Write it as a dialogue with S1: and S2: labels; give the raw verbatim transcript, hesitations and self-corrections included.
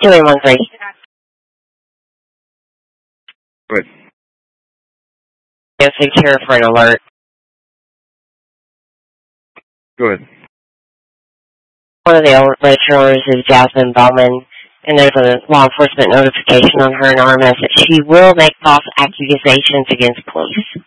S1: two eight one three.
S2: Good.
S1: Yes, six here for an alert.
S2: Good.
S1: One of the alleged owners is Jasmine Bowman, and there's a law enforcement notification on her and R M S that she will make false accusations against police.